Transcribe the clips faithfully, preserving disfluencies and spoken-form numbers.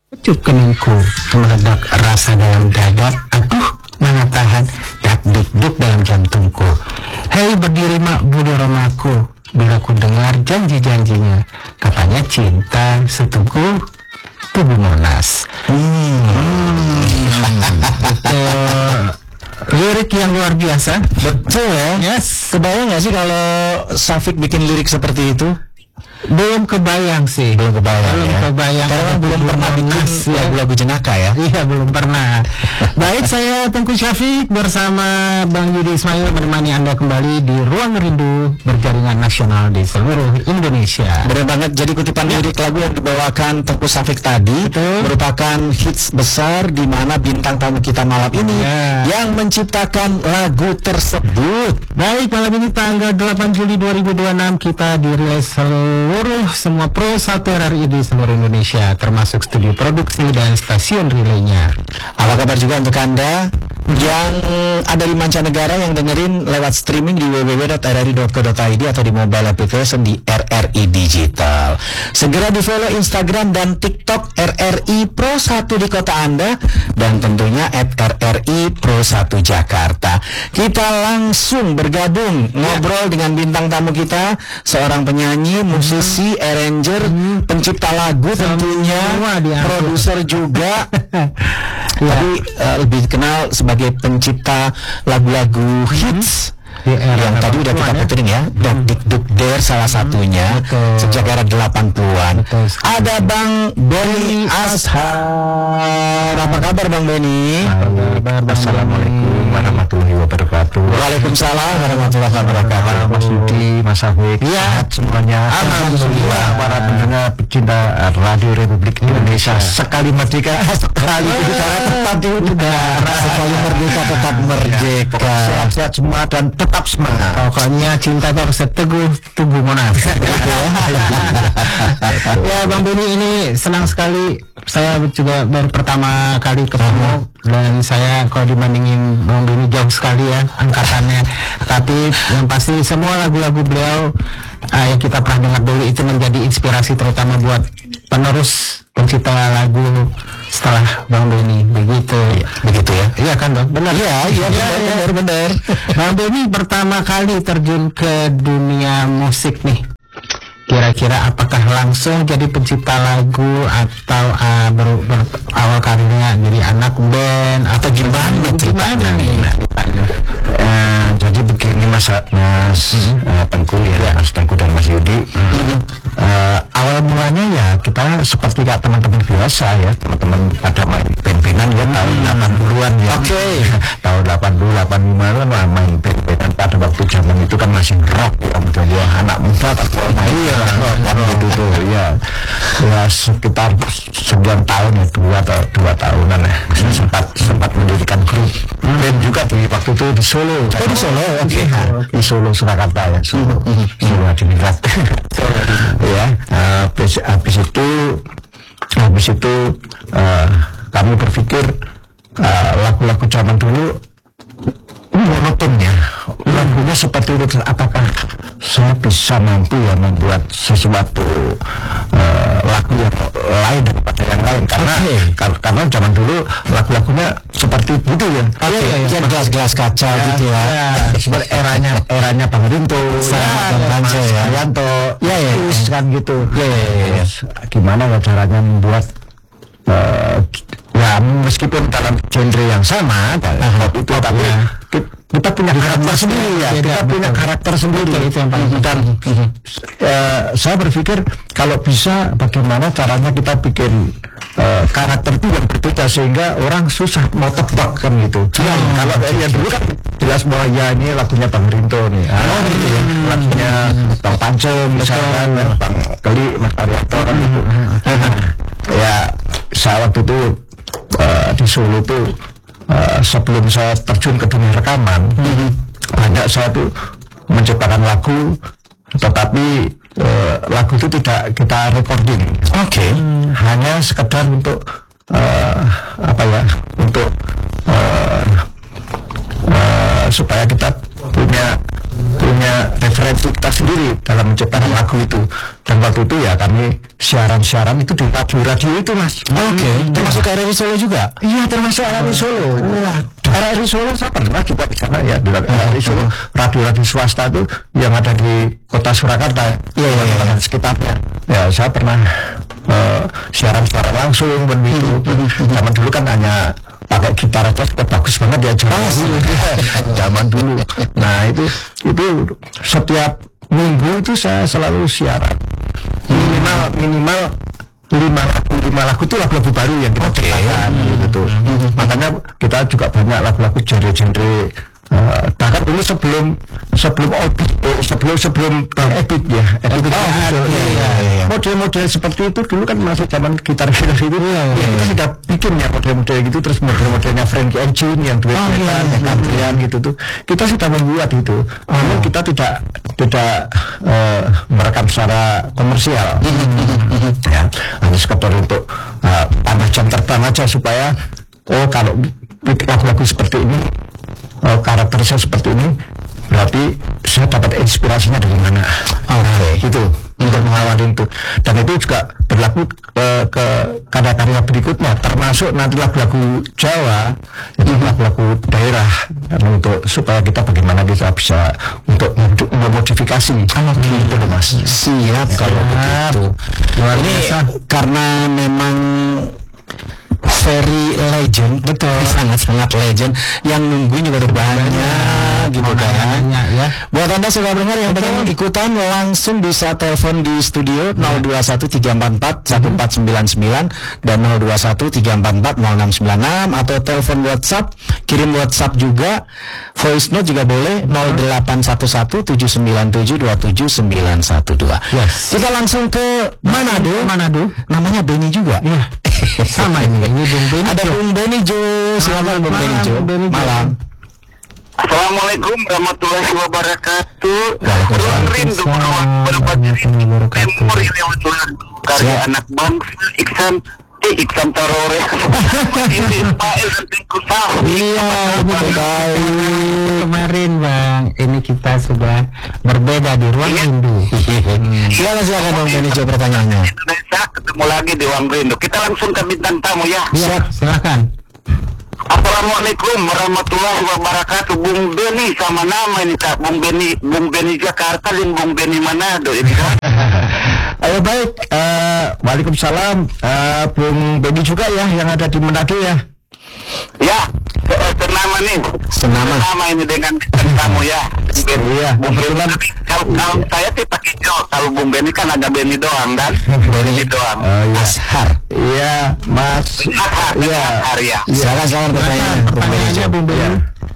Kecup keningku, meledak rasa dalam dada. Aduh, mana tahan, dak duk dalam jantungku. Hei berdiri mak bulu romaku, bila ku dengar janji-janjinya, katanya cinta setubuh tubuh Monas. Hmm. hmm. Lirik yang luar biasa. Betul ya. Yes. Kebayang gak sih kalau Syafiq bikin lirik seperti itu? Belum kebayang sih. Belum kebayang Belum ya. kebayang. Karena belum pernah bikin ya. lagu-lagu jenaka ya. Iya, belum pernah. Baik, saya Tengku Syafiq bersama Bang Yudi Ismail menemani Anda kembali di Ruang Rindu berjaringan nasional di seluruh Indonesia. Benar banget. Jadi kutipan ya. lirik lagu yang dibawakan Tengku Syafiq tadi Betul. merupakan hits besar di mana bintang tamu kita malam ini ya. yang menciptakan lagu tersebut. Baik, malam ini tanggal delapan Juli dua ribu dua puluh enam kita dirilis seluruh semua Pro satu R R I di seluruh Indonesia, termasuk studio produksi dan stasiun relaynya. Apa kabar juga untuk Anda yang ada di mancanegara yang dengerin lewat streaming di w w w dot r r i dot co dot i d atau di mobile application di R R I Digital. Segera di follow Instagram dan TikTok R R I Pro satu di kota Anda dan tentunya at R R I Pro satu Jakarta. Kita langsung bergabung ngobrol ya. dengan bintang tamu kita, seorang penyanyi, musisi, hmm. arranger, hmm. pencipta lagu tentunya, produser juga. ya. Tapi uh, lebih dikenal sebagai pencipta lagu-lagu hits. Di yang tadi udah kita puterin ya, dan Dik Duk Der salah satunya Betul. sejak era delapan puluhan. Ada Bang Benny Ashar. Apa kabar Bang Benny? Assalamualaikum warahmatullahi wabarakatuh. Waalaikumsalam warahmatullahi wabarakatuh. Mas Yudi, Mas Syafiq, ya semuanya. Alhamdulillah. Para pendengar pecinta Radio Republik Indonesia, sekali merdeka, sekali bicara tetap di udara, sekali merdeka tetap merdeka. Sehat-sehat semua dan tetap semangat. Pokoknya cinta itu harus teguh tubuh Monas. Ya Bang Benny, ini senang sekali. Saya juga baru pertama kali ketemu dan saya kalau dibandingin Bang Benny jauh sekali ya angkatannya. Tapi yang pasti semua lagu-lagu beliau uh, yang kita pernah dengar dulu itu menjadi inspirasi terutama buat penerus pencipta lagu setelah Bang Benny. Begitu ya, begitu ya. Iya kan Bang? Benar ya, iya benar, benar. Bang Benny pertama kali terjun ke dunia musik nih, kira-kira apakah langsung jadi pencipta lagu atau uh, ber, ber, awal karirnya jadi anak band atau gimana? Gimana nih? Uh, jadi begini Mas Mas mm-hmm. uh, Tengku ya, ya, Mas Tengku dan Mas Yudi. Mm-hmm. Uh, awal mulanya ya kita seperti kayak teman-teman biasa ya, teman-teman ada main band-bandan ya mm-hmm. tahun delapan puluhan ya. Oke. Okay. tahun delapan puluh, delapan puluh lima kan main band-bandan pada waktu zaman itu kan masih rock ya, menjadi anak muda atau iya. Kan gitu tuh ya ya sekitar sebulan tahun ya dua atau dua tahunan ya hmm. sempat sempat mendirikan grup hmm. dan juga di waktu itu di Solo oh di Solo oke okay. di Solo Surakarta ya Solo hmm. Solo Adiningrat ya uh, habis, habis itu habis itu uh, kami berpikir uh, lagu-lagu zaman dulu monoton ya lagunya seperti itu, apakah saya bisa mampu ya membuat sesuatu uh, lagu yang lain daripada yang lain karena okay. kar karena zaman dulu lagu-lagunya seperti itu ya okay, ya, ya, ya, gelas-gelas kaca ya, gitu ya, ya seperti eranya eranya Bang Rinto ya, Bang Yanto ya ya kan gitu ya, ya, ya, ya. Gimana ya caranya membuat uh, ya meskipun dalam genre yang sama dalam pop itu tapi ya. kita punya karakter sendiri ya, kita betul. punya karakter sendiri betul, itu yang paling dan uh, saya berpikir kalau bisa bagaimana caranya kita bikin uh, karakter itu yang berbeda sehingga orang susah mau tebak kan gitu. Ya, hmm. kalau yang dulu kan jelas bahwa ya ini lagunya Bang Rinto nih, ah, oh, gitu ya. lagunya Bang Panco misalkan, Bang Keli, Mas Arianto kan gitu. Ya saya waktu itu uh, di Solo tuh Uh, sebelum saya terjun ke dunia rekaman mm-hmm. banyak saya tuh menciptakan lagu tetapi uh, lagu itu tidak kita recording oke okay. hmm, hanya sekedar untuk uh, apa ya untuk uh, uh, supaya kita punya punya referensi kita sendiri dalam menciptakan lagu itu. Dan waktu itu ya kami siaran-siaran itu di radio-radio itu mas. Oke, okay. Termasuk R R I Solo juga? Iya, termasuk R R I Solo. Wah, R R I Solo saya pernah juga di sana ya, di R R I Solo, radio-radio swasta itu yang ada di kota Surakarta, iya, iya, iya. sekitarnya. Ya, saya pernah uh, siaran secara langsung begitu. Zaman dulu kan hanya pakai gitar aja sudah bagus banget ya zaman dulu. Zaman dulu. Nah itu itu setiap minggu itu saya selalu siaran minimal minimal lima lagu lima lagu itu lagu-lagu baru yang kita ciptakan gitu. Makanya kita juga banyak lagu-lagu genre-genre. Uh, bahkan dulu sebelum sebelum obit, eh, sebelum sebelum uh, ebit ya, ebit oh, oh, iya, iya, iya. model-model seperti itu dulu kan masih zaman gitar gitar itu iya, iya, ya, kita sudah bikin ya model-model gitu, terus model-modelnya Frankie and June yang duet duetan, oh, iya, yang kantrian gitu tuh kita sudah membuat itu. Oh. Namun kita tidak tidak uh, merekam secara komersial, ya hanya sekedar untuk uh, tambah jam terbang aja supaya oh kalau lagu-lagu seperti ini Oh, karakter saya seperti ini, berarti saya dapat inspirasinya dari mana? Oke, okay. Itu untuk mengawali itu. Dan itu juga berlaku uh, ke karya-karya berikutnya, termasuk nanti lagu-lagu Jawa, itu lagu-lagu daerah, untuk supaya kita bagaimana kita bisa untuk memodifikasi. Oh, gitu loh mas. Siap kalau begitu. Luar biasa. Karena memang very legend, betul, sangat-sangat legend. Yang nungguin juga udah banyak, gitu kan. Ya. Buat anda suka dengar yang pengen ikutan, langsung bisa telepon di studio nol dua satu tiga empat empat satu empat sembilan sembilan dan nol dua satu tiga empat empat nol enam sembilan enam, atau telepon WhatsApp, kirim WhatsApp juga, voice note juga boleh nol delapan satu satu tujuh sembilan tujuh dua tujuh sembilan satu dua. Yes. Kita langsung ke Manado. Manado. Namanya Benny juga. Iya. Sama ini, ini Bung Benny. Ada Bung Benny Jo. Silakan Bung Benny Jo. Malam. Assalamualaikum warahmatullahi wabarakatuh. Ruang rindu berbagi memori lewat karya anak bangsa Iksan eh Iksan Tarore. Ini Ismail Kusah. Iya, kemarin Bang, ini kita sudah berbeda di ruang rindu. Silakan silakan Bung Benny Jo pertanyaannya. Indonesia ketemu lagi di ruang rindu. Kita langsung ke bintang tamu ya. Siap, silakan. Assalamualaikum warahmatullahi wabarakatuh. Bung Benny sama nama ini Kak, Bung Benny, Bung Benny Jakarta dan Bung Benny Manado ini kan. Ayo baik, uh, Waalaikumsalam, uh, Bung Benny juga ya yang ada di Manado ya. Ya, senama nih. Senama. Senama ini dengan kamu ya. Iya, Bung Benny. Kalau kalau saya sih pakai Jo. Kalau Bung Benny kan ada Benny doang dan Benny doang. Oh iya. Ashar. Iya, Mas. Ashar. Iya. Iya. Silakan silakan pertanyaan. Pertanyaannya Bung Benny.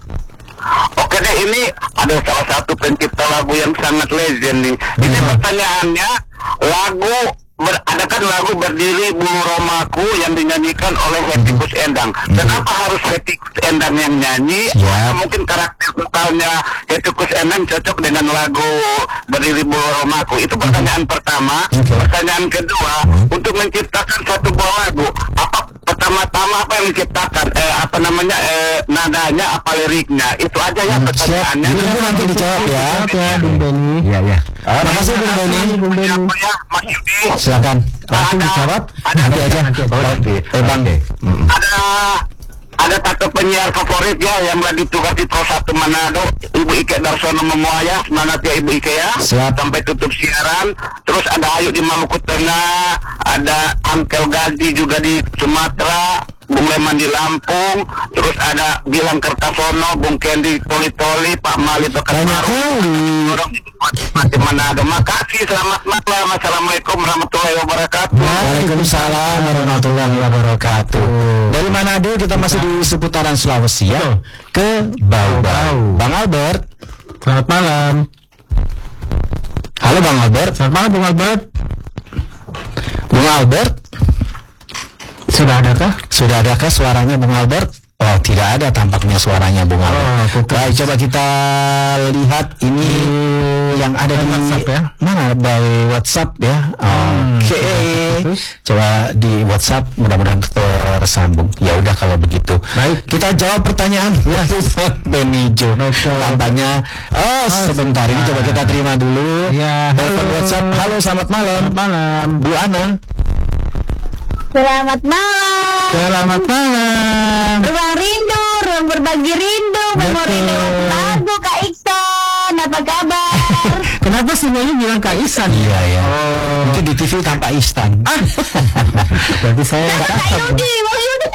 Oke deh, ini ada salah satu pencipta lagu yang sangat legend nih. Ini pertanyaannya, lagu ber, ada kan lagu Berdiri Bulu Romaku yang dinyanyikan oleh Hetty Koes Endang. Kenapa harus Hetty Koes Endang yang nyanyi? Ya. Mungkin karakter vokalnya Hetty Koes Endang cocok dengan lagu Berdiri Bulu Romaku. Itu pertanyaan pertama. Pertanyaan kedua, untuk menciptakan satu buah lagu, apa pertama-tama apa yang diciptakan? Eh, apa namanya? Eh, nadanya, apa liriknya? Itu aja ya pertanyaannya. Itu nanti dijawab ya, ya Bung Benny. Iya ya. Terima kasih Bung Benny. Bung Benny. Ya, Mas Yudi. Silakan. Langsung dijawab. Nanti aja. Eh Bang. Ada ada satu penyiar favorit ya yang lagi tugas di Pro satu Manado, Ibu Ike Darsono Memuaya. Semangat ya Ibu Ike ya. Siap. Sampai tutup siaran. Terus ada Ayu di Maluku Tengah, ada Angkel Gazi juga di Sumatera, Bung Leman di Lampung, terus ada Bilang Kertasono, Bung Kendi Toli-Toli, Pak Mali Bekasmaru, orang di Manado. Makasih, selamat malam. Assalamualaikum warahmatullahi wabarakatuh. Waalaikumsalam warahmatullahi wabarakatuh. Dari Manado kita masih di seputaran Sulawesi ya. Ke Bau-Bau. Bang Albert. Selamat malam. Halo Bang Albert. Selamat malam Bung Albert. Bung Albert. Sudah adakah? Sudah adakah suaranya Bung Albert? Oh, tidak ada tampaknya suaranya Bung Albert. Oh, baik, coba kita lihat ini yang ada di WhatsApp ya. Mana by WhatsApp ya. Oke. Okay. Hmm. Coba di WhatsApp mudah-mudahan tersambung. Ya udah kalau begitu. Baik, kita jawab pertanyaan ya Benijo. Tampaknya oh sebentar ini coba kita terima dulu. Ya, telepon WhatsApp. Halo, selamat malam. Selamat malam, Bu Ana. Selamat malam. Selamat malam. Ruang rindu, ruang berbagi rindu, memori lewat lagu Kak Iksan. Apa kabar? Kenapa semuanya bilang Kak Ihsan? Iya ya. Oh. Itu di T V tanpa Istan. Berarti saya nggak Kak cakep. Yudi, Bang Yudi.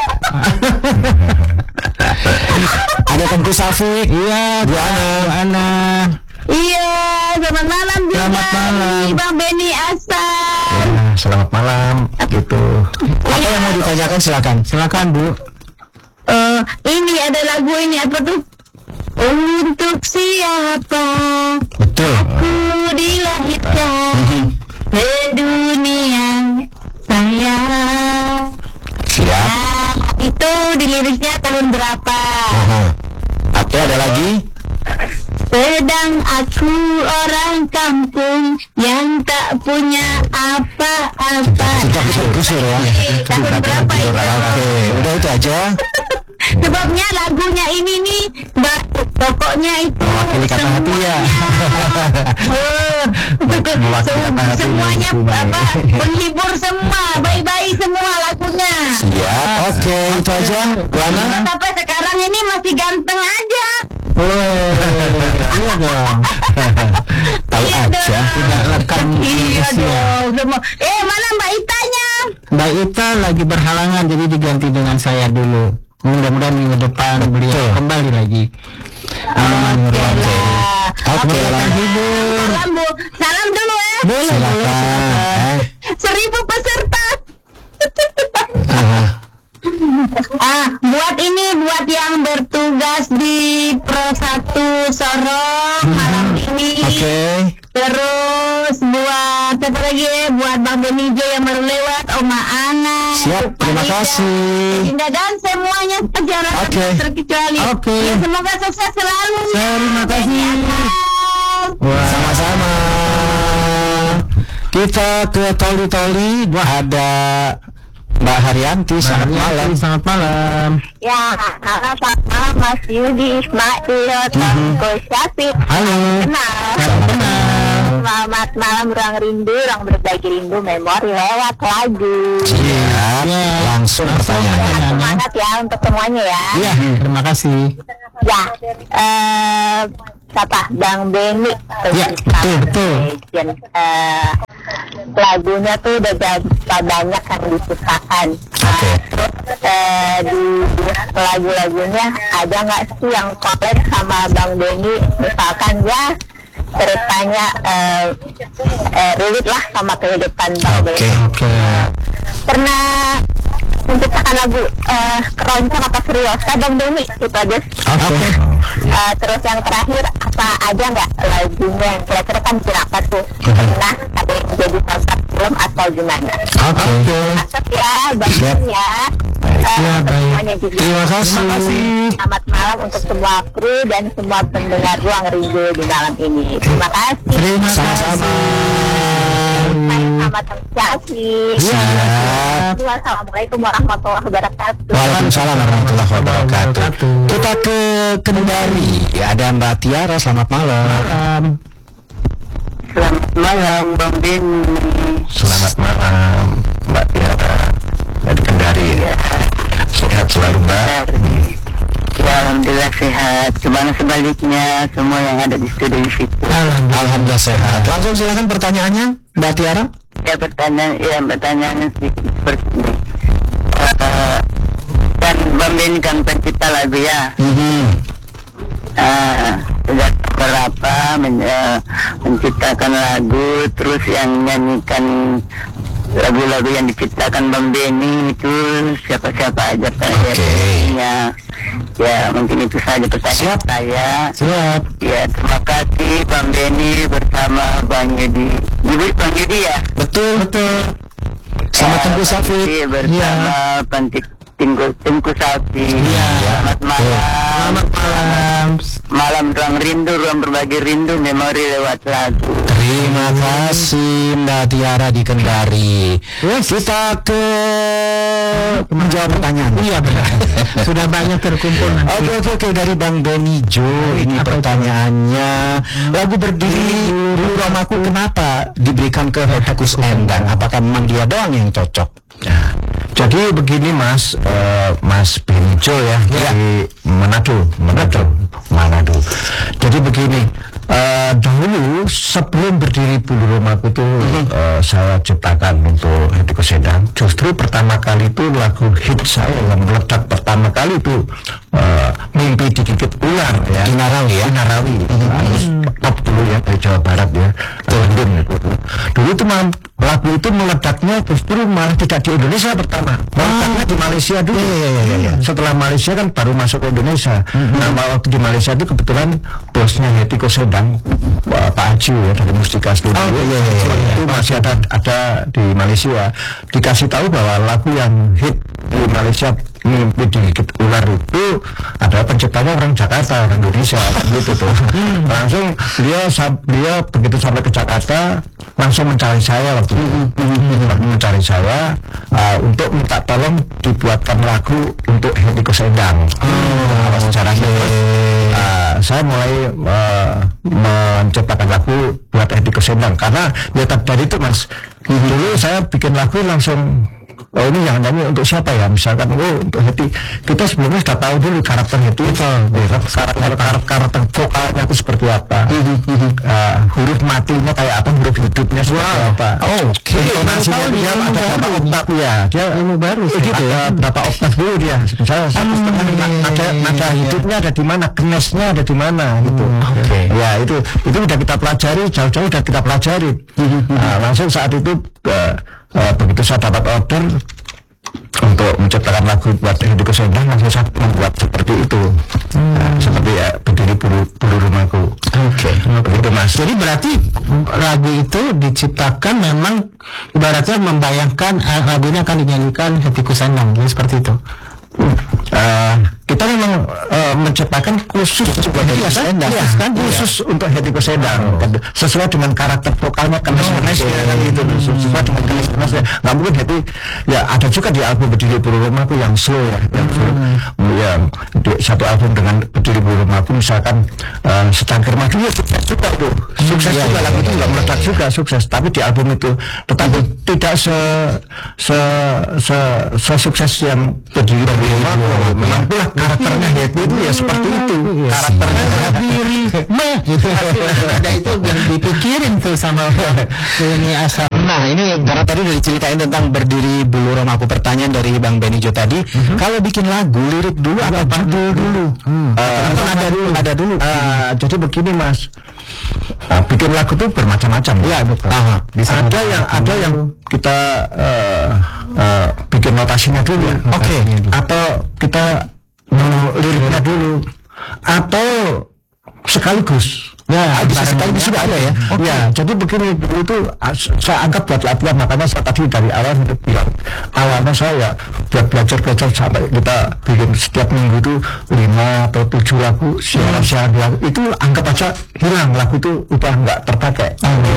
Ada Tengku Safik. Iya, Bu Ana. Bu Ana. Iya, selamat malam juga. Selamat malam. Bang Beni Asan. Ya, selamat malam gitu. Apa yang mau ditanyakan silakan. Silakan Bu. Eh, ini ada lagu ini apa tuh? Untuk siapa Betul. aku dilahirkan ke dunia sayang. Siap. Nah, itu di liriknya tahun berapa? Aha. Atau ada lagi? Sedang aku orang kampung yang tak punya apa-apa. Kita kusur ya. Tahun berapa itu? Oke, udah itu aja. Sebabnya lagunya ini nih, mbak, pokoknya itu Mewakili kata hati ya. Eh, Mewakili kata hati semuanya lagunya. apa menghibur semua, baik-baik semua lagunya. Siap. Oke, itu aja. Bu Ana. Sampai sekarang ini masih ganteng aja. Iya dong. Tahu Iya aja. dong. Tidak lekang Iya usia. dong. Semua. Eh mana Mbak Itanya? Mbak Ita lagi berhalangan, jadi diganti dengan saya dulu. Mudah-mudahan minggu depan beliau Betul. kembali lagi. Amin. Oke Amin. lah. Oke lah. Salam Bu, salam dulu ya. Boleh, boleh. Silakan. Seribu peserta. Aha. Ah, buat ini buat yang bertugas di Pro satu Sorong malam ini. Oke. Terus buat siapa lagi ya? Buat Bang Benijo yang baru lewat, Oma Ana. Siap, terima Farida, kasih. Dinda dan semuanya sejarah Oke. terkecuali. Oke. Ya, semoga sukses selalu. ya. Terima kasih. Beni Asan. Sama-sama. Kita ke Toli-Toli. Ada Mbak Haryanti. Selamat malam. Selamat malam. Ya, halo selamat malam Mas Yudi Ismail, Tangko Syafiq. Halo. Kenal. Salam kenal. Selamat malam ruang rindu, ruang berbagi rindu, memori lewat lagu. Siap. Langsung pertanyaannya. Semangat ya untuk semuanya ya. Iya, terima kasih. Ya, eh siapa? Bang Beni. Ya, betul, betul. Dan, eh, lagunya tuh udah berapa banyak yang diciptakan. Oke. Terus eh, di lagu-lagunya ada nggak sih yang collab sama Bang Beni? Misalkan ya ceritanya eh, eh, relate lah sama kehidupan Bang Oke. Beni. Oke. Pernah menciptakan lagu eh, keroncong apa seriosa Bang Beni? Itu aja. Oke. Eh, terus yang terakhir apa aja nggak lagunya yang kira-kira kan kenapa tuh pernah ada yang jadi salah film atau gimana? Oke. Asap ya, bagus ya. Eh, Ya, untuk baik. semuanya juga. Terima kasih. Selamat malam untuk semua kru dan semua pendengar ruang rindu di malam ini. Terima kasih. Terima Sama-sama. Selamat kasih. Siap. Assalamualaikum warahmatullahi wabarakatuh. Waalaikumsalam warahmatullahi wabarakatuh. Kita ke Kendari. Ada Mbak Tiara. Selamat malam. Selamat malam Bang Beni. Selamat malam Mbak Tiara dari Kendari. Sehat selalu Mbak. Ya, alhamdulillah sehat. Gimana sebaliknya semua yang ada di studio di situ? Alhamdulillah sehat. Langsung silakan pertanyaannya, Mbak Tiara. Ya pertanyaan, ya pertanyaannya sedikit seperti ini. Uh, kan Bang Beni kan pencipta lagu ya. Mhm. Uh, sudah berapa men, uh, menciptakan lagu, terus yang nyanyikan lagu-lagu yang diciptakan Bang Beni itu siapa-siapa aja penyanyinya. Ya mungkin itu saja pertanyaan Siap. saya. Siap. Ya terima kasih Bang Beni bersama Bang Yudi. Ibu Bang Yudi ya. Betul, betul. Sama Ya, Tengku Bang Safik. Yudi bersama Pantik Tengku Tengku Sapi. Selamat malam. Selamat malam. Malam ruang rindu, ruang berbagi rindu, memori lewat lagu. Terima kasih Mbak Tiara di Kendari. Kita ke menjawab pertanyaan. Iya benar. Sudah banyak terkumpul nanti. Oke oke oke dari Bang Benny Jo. Ini Apa pertanyaannya. Lagu Berdiri Bulu Romaku kenapa diberikan ke Hetkus Endang? Apakah memang dia doang yang cocok? Nah, jadi begini Mas, eh, Mas Benjo ya, dari Manado, Manado, Manado. Jadi begini, eh, dahulu sebelum Berdiri Bulu Romaku itu eh, saya ciptakan untuk Hetkus Endang. Justru pertama kali itu lagu hit saya yang meledak pertama kali itu eh, Mimpi Digigit Ular ya. Inarawi ya. Inarawi. Harus top dulu ya dari Jawa Barat ya. London itu. Dulu itu malah lagu itu meledaknya justru malah tidak di Indonesia pertama, meledaknya di Malaysia dulu. Iya, iya, iya, iya. Setelah Malaysia kan baru masuk ke Indonesia. Nah waktu di Malaysia itu kebetulan bosnya Hetkus Endang, Pak Haji ya dari Mustika Studio. Oh, iya, iya, iya, iya. Itu masih ada ada di Malaysia. Dikasih tahu bahwa lagu yang hit di Malaysia Mimpi Digigit Ular itu adalah penciptanya orang Jakarta, orang Indonesia gitu tuh. Langsung dia dia begitu sampai ke Jakarta langsung mencari saya waktu itu, mencari saya uh, untuk minta tolong dibuatkan lagu untuk Hetkus Endang. Nah, sejarahnya uh, saya mulai uh, menciptakan lagu buat Hetkus Endang karena ya dari itu Mas, dulu saya bikin lagu langsung. Oh ini yang nyanyi untuk siapa ya? Misalkan, oh untuk Heti. Kita sebelumnya sudah tahu dulu karakter Heti itu, karakter karakter karakter vokalnya itu seperti apa, uh, huruf matinya kayak apa, huruf hidupnya seperti apa. Oh, oke. Intonasinya dia ada berapa oktav ya? Dia ilmu baru gitu ya. Berapa oktav dulu dia? Misalnya satu setengah nada nada hidupnya ada di mana, genesnya ada di mana gitu. Oke. Ya itu itu udah kita pelajari, jauh-jauh udah kita pelajari. Nah, langsung saat itu uh, Uh, begitu saya dapat order untuk menciptakan lagu buat Hetkus Endang, langsung saya membuat seperti itu. hmm. Nah, seperti ya Berdiri Bulu, Bulu Romaku. Oke, begitu Mas. Jadi berarti lagu itu diciptakan memang ibaratnya membayangkan uh, lagu ini akan dinyanyikan Hetkus Endang, jadi seperti itu. Uh, kita memang uh, menciptakan khusus buat Hetkus Endang, iya, kan? khusus untuk Hetkus Endang, sesuai dengan karakter vokalnya kenes-kenes ya kan gitu, sesuai dengan kenes-kenes ya. Nggak mungkin Heti, ya ada juga di album Berdiri Bulu Romaku yang slow ya, yang slow. Yang di satu album dengan Berdiri Bulu Romaku misalkan uh, Secangkir Madu ya sukses juga tuh, sukses ya, juga ya, lagu ya, itu nggak ya, meledak ya, juga sukses, tapi di album itu tetapi tidak se se se sesukses yang Berdiri Bulu Romaku. Memang pula karakternya Heti itu ya seperti itu, karakternya diri meh gitu. Ada itu yang dipikirin tuh sama ini asal. Nah ini karena tadi udah diceritain tentang Berdiri Bulu Romaku. Pertanyaan dari Bang Benny Jo tadi, mm-hmm. kalau bikin lagu lirik dulu atau judul dulu? Hmm. Uh, ada dulu, ada dulu. Uh, jadi begini Mas, uh, bikin lagu tuh bermacam-macam. Iya betul. Aha, ada yang ada yang kita uh, uh, bikin notasinya dulu. Oke. Okay. Atau kita mau liriknya dulu, atau sekaligus. Ya, bisa sekaligus juga ada ya. Okay. Ya, jadi begini dulu itu saya anggap buat latihan, makanya saya tadi dari awal untuk bilang awalnya saya buat belajar-belajar sampai kita bikin setiap minggu itu lima atau tujuh lagu, siaran-siaran lagu itu anggap aja hilang, lagu itu udah nggak terpakai.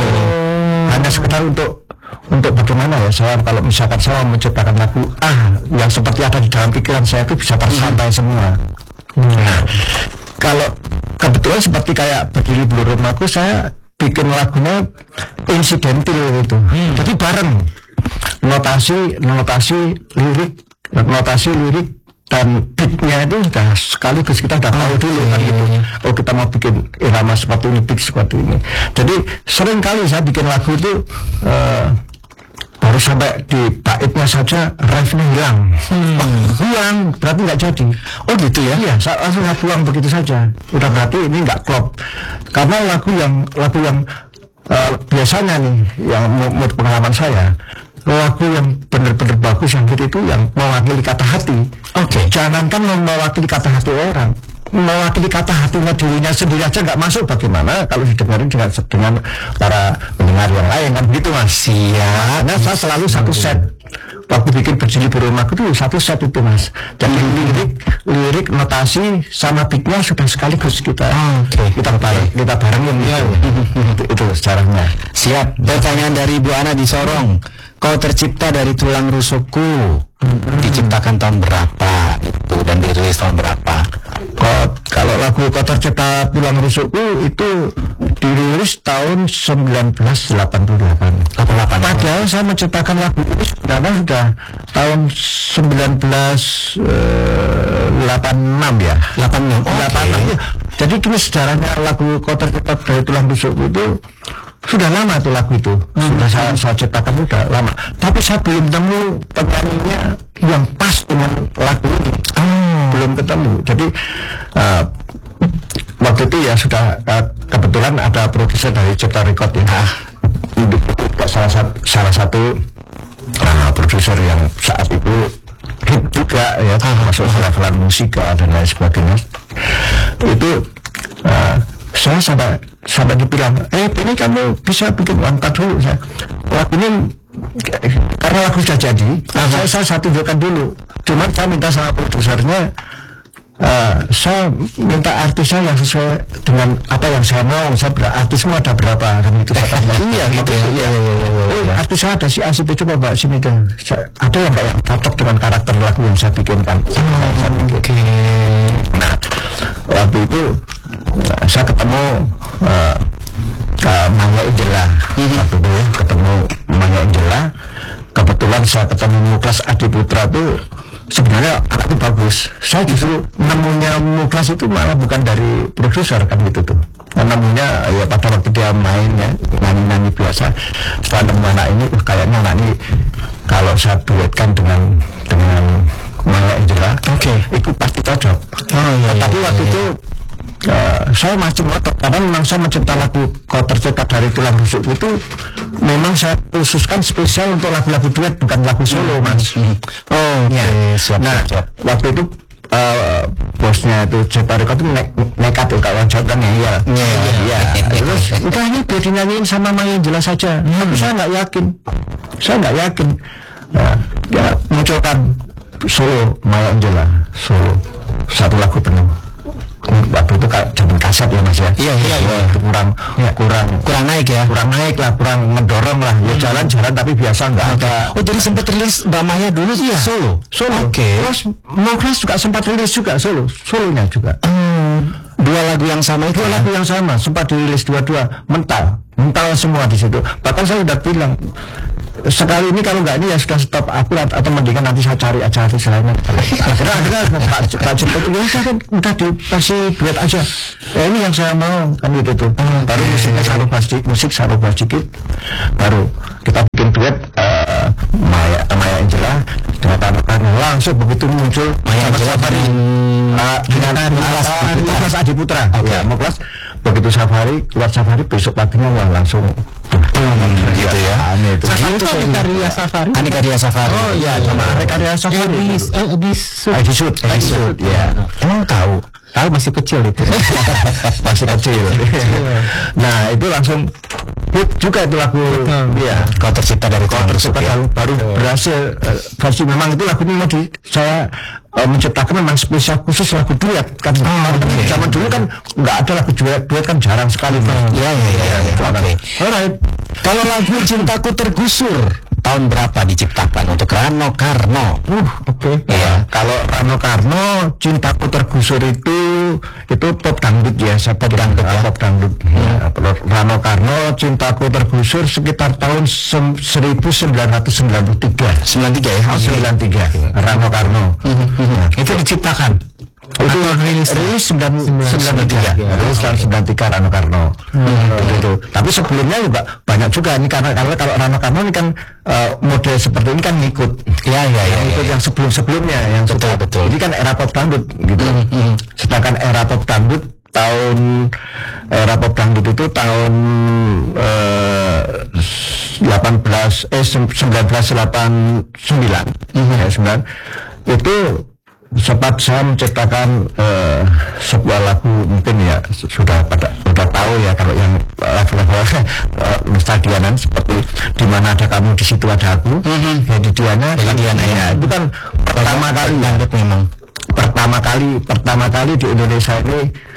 Oh. Hanya sekedar untuk untuk bagaimana ya saya kalau misalkan saya menciptakan lagu ah yang seperti ada di dalam pikiran saya itu bisa tersampai hmm. semua. Nah, kalau kebetulan seperti kayak Berdiri Bulu Romaku saya bikin lagunya insidental itu. Hmm. Jadi bareng notasi notasi lirik notasi lirik dan beatnya itu sudah sekaligus kita sudah tahu dulu kan gitu. Oh kita mau bikin irama seperti ini, beat seperti ini. Jadi sering kali saya bikin lagu itu uh, baru sampai di baitnya saja riff-nya hilang. Hmm. Hilang berarti nggak jadi. Oh gitu ya? Iya, saya langsung saya buang begitu saja. Udah berarti ini nggak klop. Karena lagu yang lagu yang uh, biasanya nih yang menurut pengalaman saya, lagu yang benar-benar bagus yang gitu itu yang mewakili kata hati. Oke. Okay. Jangankan mewakili kata hati orang, mewakili kata hatinya dirinya sendiri aja nggak masuk, bagaimana kalau didengarin dengan dengan para pendengar yang lain kan begitu Mas. Iya. Karena saya selalu satu set waktu bikin Berjilid Rumahku itu satu set itu mas. Jadi lirik, lirik, notasi sama beatnya sudah sekaligus kita Oh, oke. kita bareng kita barengin gitu. itu, itu sejarahnya. Siap. Pertanyaan dari Bu Ana di Sorong. Kau tercipta dari tulang rusukku. Diciptakan tahun berapa itu dan dirilis tahun berapa? Kok kalau lagu Kau Tercipta Tulang Rusukku itu dirilis tahun sembilan belas delapan puluh delapan. Padahal saya menciptakan lagu itu sebenarnya sudah tahun sembilan belas delapan puluh enam ya. delapan puluh enam. delapan puluh enam ya. Jadi kini sejarahnya lagu Kau Tercipta dari Tulang Rusukku itu sudah lama tuh lagu itu. Sudah saya, saya ciptakan sudah lama. Tapi saya belum temu penyanyinya yang pas dengan lagu ini. Belum ketemu. Jadi uh, waktu itu ya sudah uh, kebetulan ada produser dari Cipta Record ya. Itu salah satu salah satu uh, produser yang saat itu hit juga ya, masuk levelan musika dan lain sebagainya. Itu uh, saya sampai sampai dibilang, eh ini kamu bisa bikin angkat dulu saya. Lagu ini karena lagu sudah jadi, saya, saya saya tunjukkan dulu. Cuman saya minta sama produsernya, uh, saya minta artisnya yang sesuai dengan apa yang saya mau. Saya bilang artismu ada berapa kan itu katanya. Iya gitu ya. Iya, iya, iya. Oh, artis saya ada si A si B, coba mbak sini deh. Saya, ada yang mbak yang cocok dengan karakter lagu yang saya bikinkan. Oh, saya bikin. Oke. Nah, waktu itu nah, saya ketemu uh, uh, Maya Angela. Waktu itu ketemu Maya Angela. Kebetulan saya ketemu Muklas Adiputra tuh sebenarnya anak itu bagus. Saya justru nemunya Muklas itu malah bukan dari produser kan gitu tuh. Nemunya ya pada waktu dia main ya nyanyi-nyanyi biasa. Setelah nemu anak ini, uh, kayaknya anak ini kalau saya duetkan dengan dengan Maya Angela, oke, okay, itu pasti cocok. Oh, iya, tapi iya, waktu iya. itu Uh, saya masih ngotot karena memang saya mencipta lagu Kau Tercipta dari Tulang Rusukku itu memang saya khususkan spesial untuk lagu-lagu duet, bukan lagu solo mas. Hmm. Oh ya. Okay. Siap, nah siap. Waktu itu uh, bosnya itu Cipta Record itu ne nekat tuh kawan jawab kan ya iya iya terus udah ini biar dinyanyiin sama Maya Angela saja. Hmm. Tapi saya nggak yakin saya nggak yakin nah, ya munculkan solo Maya Angela solo satu lagu penuh. Waktu itu zaman kaset ya mas ya. Iya iya, iya. kurang ya. kurang kurang naik ya kurang naik lah kurang mendorong lah ya. Jalan-jalan tapi biasa nggak ada. Oh jadi sempat rilis Mbak Maya dulu sih ya solo solo oke okay. Terus Muklas juga sempat rilis juga solo solonya juga hmm. Dua lagu yang sama itu dua lagu yang sama sempat dirilis dua-dua mental mental semua di situ. Bahkan saya udah bilang sekali ini kalau nggak ini ya sudah stop aku atau mendingan nanti saya cari aja artis lainnya. Akhirnya akhirnya Pak Pak Jemput ya saya kan udah dikasih duet aja. Ya ini yang saya mau kan gitu tuh. Hmm, baru musiknya saya rubah sedikit, musik saya rubah sedikit. Baru kita bikin duet uh, Maya Maya Angela dengan langsung begitu muncul Maya Angela dengan Muklas Adiputra. Ya Muklas begitu Safari keluar Safari besok paginya wah langsung hmm, gitu ya. Aneh itu. Karya Safari. Aneka Karya Safari. Oh iya sama Karya Safari. Edis Edis Edisud Edisud ya. Emang tahu? Tahu masih kecil itu. Masih kecil. Nah itu langsung hit juga itu lagu. Iya. Kau Tercipta dari Kau Tercipta baru baru berhasil versi memang itu lagu ini mau di saya uh, menciptakan memang spesial khusus lagu duet kan. Oh, okay. Zaman dulu kan nggak ada lagu duet duet kan jarang sekali. Iya iya iya. Oke. Alright. Kalau lagu Cintaku Tergusur tahun berapa diciptakan untuk Rano Karno? Uh, oke. Okay. Ya, kalau Rano Karno Cintaku Tergusur itu itu pop dangdut ya, saya pop dangdut, ya. Pop dangdut. Ya, Rano Karno Cintaku Tergusur sekitar tahun seribu sembilan ratus sembilan puluh tiga. sembilan puluh tiga ya? Oh, sembilan puluh tiga. Rano Karno. Nah, itu diciptakan. Itu rilis rilis sembilan puluh tiga rilis tahun sembilan puluh tiga Rano Karno. Hmm. Gitu. Tapi sebelumnya juga banyak juga ini karena karena kalau Rano Karno ini kan uh, model seperti ini kan ngikut ya ya ya ngikut ya, yang sebelum sebelumnya yang betul betul, betul ini kan era pop dangdut gitu. Hmm, hmm. Sedangkan era pop dangdut tahun era pop dangdut itu tahun uh, delapan belas eh sembilan belas delapan puluh sembilan hmm. ya sembilan itu sempat saya menciptakan uh, sebuah lagu, mungkin ya sudah pada sudah tahu ya kalau yang lagu-lagu uh, nostalgianan seperti Di Mana Ada Kamu Di Situ Ada Aku, mm-hmm. ya di Diana, di Diana ya itu kan pertama kali ya, memang pertama kali pertama kali di Indonesia ini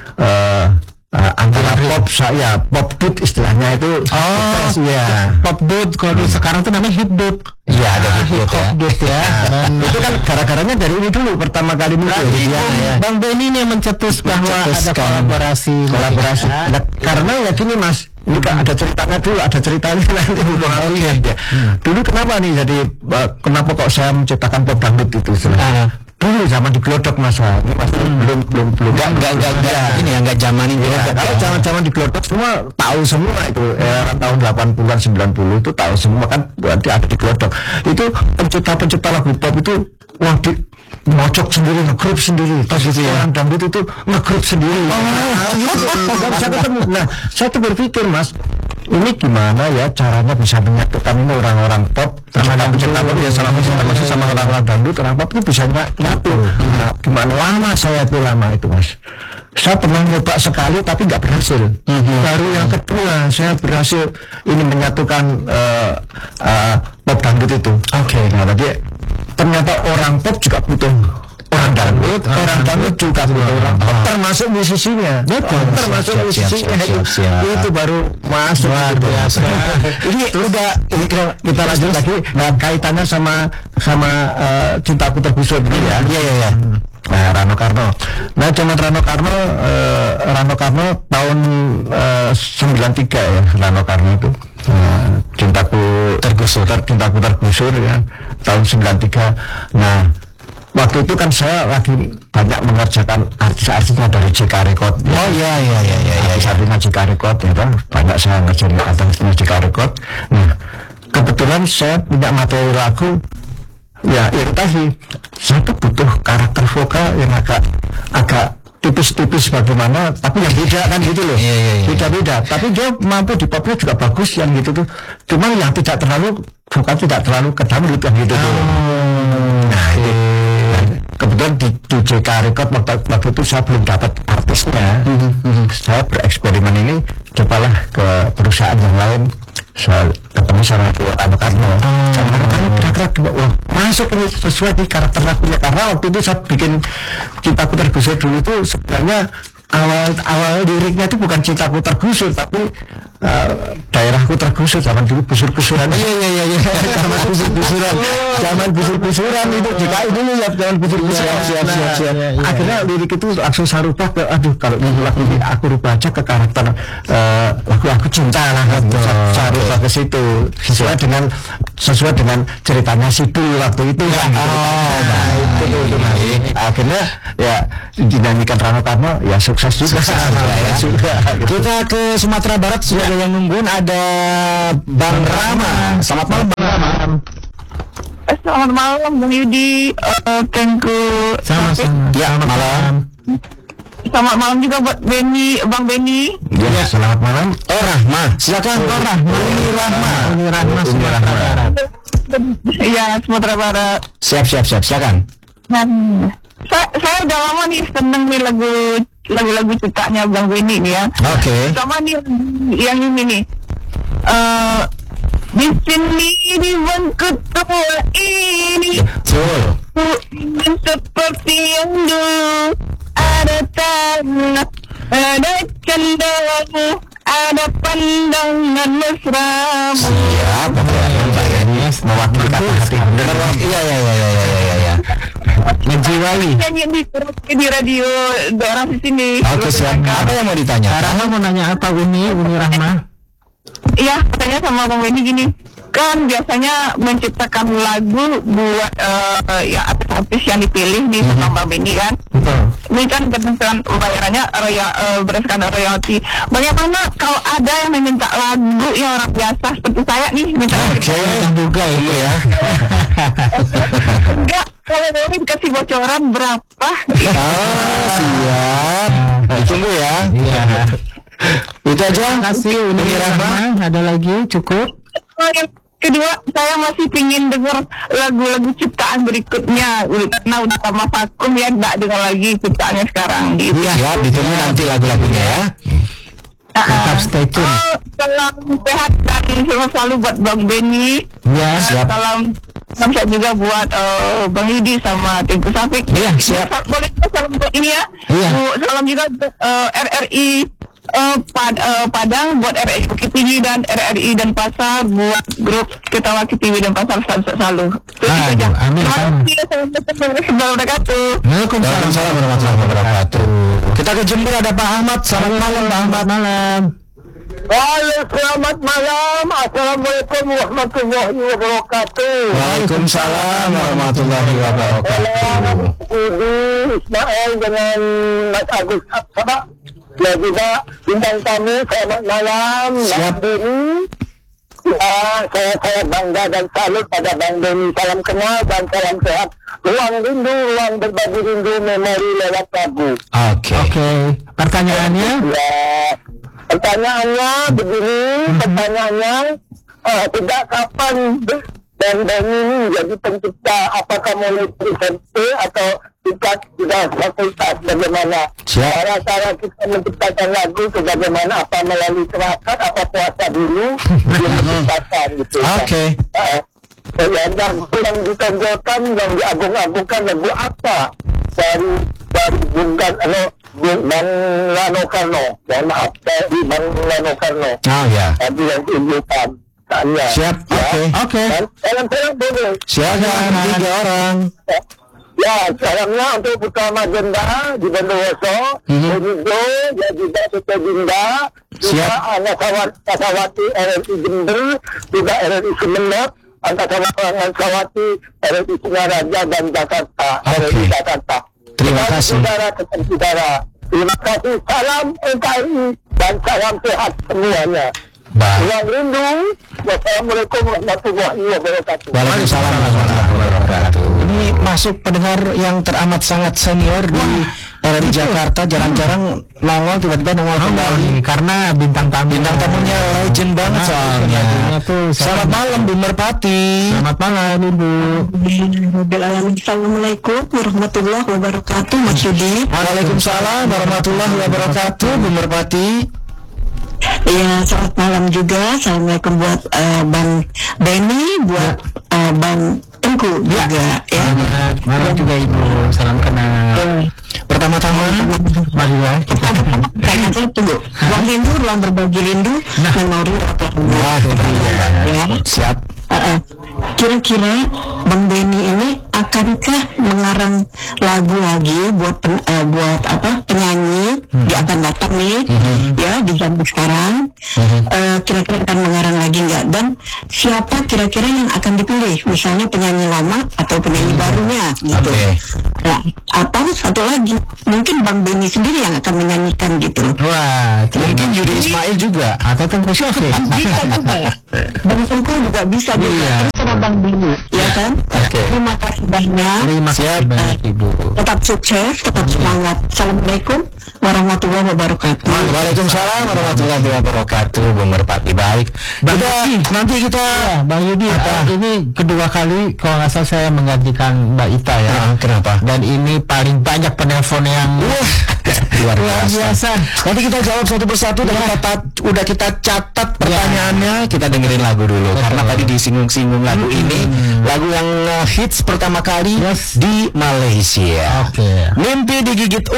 uh, Uh, antara pop saya pop dut istilahnya itu. Oh ya, pop dut kalau hmm. sekarang tuh namanya hip dut. Iya, ada hip dut ya. Dut ya. Dan itu kan gara-garanya dari ini dulu pertama kali muncul. Ya, ya. Bang Benny ini yang mencetus bahwa ada kolaborasi kolaborasi. Nah, karena ya gini Mas, ini kan ada ceritanya dulu, ada ceritanya nanti hubungan ya. Hmm. Dulu kenapa nih jadi uh, kenapa kok saya menciptakan pop dangdut itu sebenarnya? Uh. Dulu zaman di Glodok Mas, ini Mas hmm. belum belum belum enggak enggak enggak enggak ini ya enggak zaman ini ya. Kalau zaman-zaman di Glodok semua tahu semua itu era tahun delapan puluhan sembilan puluh itu tahu semua kan, berarti ada di Glodok. Itu pencipta-pencipta lagu pop itu wah di ngocok sendiri, ngegrup sendiri. Terus itu ya, orang dangdut itu ngegrup sendiri. Oh, nah, bisa ketemu. Nah, saya tuh berpikir Mas, ini gimana ya caranya bisa menyatukan ini orang-orang pop sama pencipta pop ya, sama masih sama orang-orang dangdut, orang pop itu bisa nyatu. Nah, gimana lama saya itu lama itu Mas. Saya pernah nyoba sekali tapi nggak berhasil. Mm-hmm. Baru yang kedua saya berhasil ini menyatukan uh, uh, pop dangdut itu. Oke. Okay. Nah, tadi ternyata orang pop juga butuh orang dangdut, uh, orang dangdut juga butuh orang pop, termasuk musisinya. Betul. Oh, termasuk siap, musisinya siap, siap, siap, siap. Itu, itu baru masuk. Luar biasa. Ini udah ini kita lanjut lagi. Nah, kaitannya sama sama uh, Cintaku Tergusur ini ya. Iya iya iya. Nah, Rano Karno. Nah, zaman Rano Karno, uh, Rano Karno tahun uh, sembilan tiga ya, Rano Karno itu. Nah, Cintaku Tergusur, Cintaku Tergusur ya, tahun sembilan tiga. Nah, waktu itu kan saya lagi banyak mengerjakan artis-artisnya dari J K Record. Ya. Oh iya iya iya iya. Artis-artisnya J K Record ya kan, banyak saya ngerjain artisnya J K Record. Nah, kebetulan saya punya materi lagu. Ya, itu tadi saya tuh butuh karakter vokal yang agak agak tipis-tipis bagaimana, tapi yang beda kan gitu loh. Iya, iya, iya. Beda-beda, tapi dia mampu di popnya juga bagus yang gitu tuh. Cuma yang tidak terlalu vokal tidak terlalu kedangdut yang gitu tuh. Oh, nah, itu. Nah, kebetulan di, di J K Record waktu, waktu itu saya belum dapat artisnya. Mm-hmm. Saya bereksperimen ini, cobalah ke perusahaan yang lain. Saya ketemu sama Rano Karno. Sama Rano Karno kira-kira wah, masuk ini sesuai di karakter lagunya. Karena waktu itu saya bikin Cintaku Tergusur dulu itu sebenarnya awal awal liriknya itu bukan Cintaku Tergusur, tapi uh, daerahku tergusur, zaman dulu busur-busuran. Iya iya iya iya. Zaman busur-busuran. Zaman busur-busuran itu jika ini ya zaman busur-busuran. Siap siap siap. Akhirnya lirik itu langsung saya rubah ke aduh kalau ini lagu ini aku rubah aja ke karakter uh, lagu-lagu cinta lah. Saya rubah ke situ sesuai dengan sesuai dengan ceritanya Sidul waktu itu. Oh, nah itu itu. Akhirnya ya dinyanyikan Rano Karno ya sukses juga. Kita ke Sumatera Barat sudah yang nungguin ada Bang Rama. Selamat malam Bang Rama. Selamat malam Bang Yudi, uh, Tengku. Sama-sama. Ya, selamat malam. Selamat malam juga buat Benny, Bang Benny. Ya, selamat malam. Oh Rahma, silakan. Oh Rahma, Uni Rahma. Uni Rahma Sumatera Barat. Iya, Sumatera Barat. Siap siap siap, silakan. Nah, saya, saya udah lama nih seneng nih lagu lagu-lagu ciptaannya Bang Benny nih ya. Oke. Okay. Sama nih yang ini nih. Uh, di sini di bangku tua ini, betul. Ku ingin seperti yang dulu. Ada tanah, ada cendawanmu, ada pandangan mesramu. Siap, Bapak ini mewakili kata hati. Iya iya iya iya iya iya. Menjiwai. Nyanyi di, di radio daerah di sini. Oke, siap. Apa yang mau ditanya? Rahma mau nanya apa Uni, Uni Rahma? Iya, katanya sama Bang Benny gini, kan biasanya menciptakan lagu buat uh, ya artis-artis yang dipilih di sama Bang Benny kan. Betul. Ini kan berdasarkan bayarannya roya, uh, berdasarkan royalti. Bagaimana kalau ada yang meminta lagu yang orang biasa seperti saya nih minta lagu? Oke, juga itu ya. Enggak, kalau boleh dikasih bocoran berapa? Oh, siap. Tunggu ya. Iya. Itu aja. Terima kasih Uni Rahma. Ada lagi cukup? Oh, yang kedua saya masih pingin dengar lagu-lagu ciptaan berikutnya karena udah sama vakum ya nggak dengar lagi ciptaannya sekarang gitu. Iya, siap, ditunggu nanti lagu-lagunya ya. Tetap stay tune. Oh, salam sehat dan selamat selalu buat Bang Benny. Ya, siap. Salam salam sehat juga buat uh, Bang Yudi sama tim Pesafik. Iya, siap. Boleh salam buat ini ya. Iya. Bu, salam juga uh, R R I uh, Pad, uh, Padang buat R R I Bukit Tinggi dan R R I dan Pasar buat grup Ketawa T V dan Pasar selalu selalu. Ah, Terus amin, terima amin. kasih. Assalamualaikum warahmatullahi wabarakatuh. Waalaikumsalam warahmatullahi wabarakatuh. Kita ke Jember, ada Pak Ahmad. Selamat malam Pak Ahmad. Malam. Halo, selamat malam. Assalamualaikum warahmatullahi wabarakatuh. Waalaikumsalam warahmatullahi wabarakatuh. Ini Ismail dengan Mas Agus Absa. Ya juga bintang tamu. Selamat malam. Siap. Bang Denny. Ya, saya saya bangga dan salut pada Bang Denny. Salam kenal dan salam sehat. Ruang rindu, ruang berbagi rindu, memori lewat lagu. Oke. Oke, pertanyaannya? Ya, pertanyaannya begini, pertanyaannya uh, sejak kapan Bang Denny ini menjadi pencipta? Apakah mulai dari S M P atau tingkat sudah fakultas? Bagaimana Siap. cara-cara kita menciptakan lagu itu bagaimana? Apa melalui terakat, apa puasa dulu yang menciptakan gitu? Oke. Uh, yang yang ditonjolkan, yang diagung-agungkan lagu apa dari dari Bung Karno, Bang Lano Karno, mohon maaf dari Bang Lano Karno. Oh ya. Tadi yang tunjukkan tanya. Siap. Oke. Oke. Dan salam-salam boleh. Silakan tiga orang. Ya, salamnya untuk Putra Magenda di Bondowoso, Mhm. Benigo, ya juga Tete Dinda, juga Siap. anak Sawati R R I Jember, juga R R I Sumeneb, Angkatan Sawati R R I Singaraja dan Jakarta, R R I Oke. Jakarta. Terima kasih. Saudara, tetap saudara. Terima kasih. Salam N K R I dan salam sehat semuanya. Baik. Ruang rindu. Wassalamualaikum warahmatullahi wabarakatuh. Waalaikumsalam warahmatullahi wabarakatuh. Ini masuk pendengar yang teramat sangat senior di R R I Jakarta. Jarang-jarang nongol, tiba-tiba nongol kembali. Karena bintang tamu Bintang tamunya legend banget Nah, soalnya. lagunya tuh Selamat malam Bu Merpati. Selamat malam Ibu. Assalamualaikum warahmatullahi wabarakatuh. Mas Yudi. Waalaikumsalam warahmatullahi wabarakatuh Bu Merpati. Iya, selamat malam juga. Assalamualaikum buat uh, Bang Benny, buat uh, Bang Tengku juga ya. Selamat malam juga Ibu. Salam kenal. Pertama-tama Mari ya. Kayaknya saya tunggu. Ruang rindu, ruang berbagi rindu, memori atau Wah, ya. siap. Uh, uh. Kira-kira Bang Benny ini akankah mengarang lagu lagi buat pen, uh, buat apa penyanyi Hmm. dia akan datang nih ya di zaman sekarang. Uh, kira-kira akan mengarang lagi nggak, dan siapa kira-kira yang akan dipilih, misalnya penyanyi lama atau penyanyi barunya gitu. Oke. Nah, atau satu lagi mungkin Bang Benny sendiri yang akan menyanyikan gitu. Wah, Mungkin Yudi Ismail juga. atau Tengku Syafiq. Bisa juga. Bang Tengku juga bisa juga. Iya. Terus sama Bang Benny, ya kan? Oke. Terima kasih banyak. Terima kasih banyak Ibu. Tetap sukses, tetap semangat. Assalamualaikum warahmatullahi wabarakatuh. Waalaikumsalam warahmatullahi wabarakatuh Bu Merpati. Baik. Bang Kita Yudi. nanti kita Ya, Bang Yudi, Apa? eh, ini kedua kali kalau nggak salah saya menggantikan Mbak Ita ya. Ah, kenapa? Dan ini paling banyak penelpon yang luar luar biasa. Nanti kita jawab satu persatu dan kita tat- udah kita catat pertanyaannya, kita dengerin lagu dulu. Betul. Karena tadi disinggung-singgung lagu ini, lagu yang uh, hits pertama kali Yes. di Malaysia. Oke. Mimpi digigit